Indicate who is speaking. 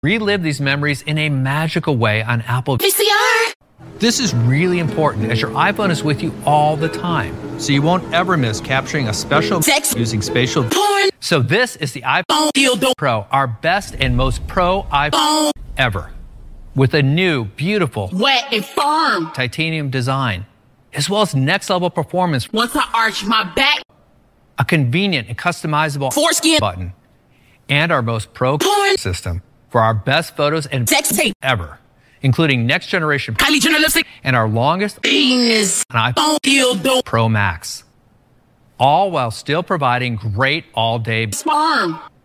Speaker 1: Relive these memories in a magical way on Apple
Speaker 2: VCR.
Speaker 1: This is really important as your iPhone is with you all the time, so you won't ever miss capturing a special
Speaker 2: Text.
Speaker 1: using spatial.
Speaker 2: Porn.
Speaker 1: So this is the iPhone Pro, our best and most pro iPhone ever, with a new, beautiful,
Speaker 2: Wet and firm.
Speaker 1: titanium design, as well as next-level performance,
Speaker 2: Once I arch my back.
Speaker 1: a convenient and customizable
Speaker 2: Foreskin.
Speaker 1: button, and our most pro
Speaker 2: Porn.
Speaker 1: system for our best photos and
Speaker 2: Sex tape.
Speaker 1: ever, including next-generation
Speaker 2: Kylie Jenner lipstick.
Speaker 1: and our longest
Speaker 2: Penis.
Speaker 1: an iPhone
Speaker 2: Dildo.
Speaker 1: Pro Max, all while still providing great all-day
Speaker 2: Sperm.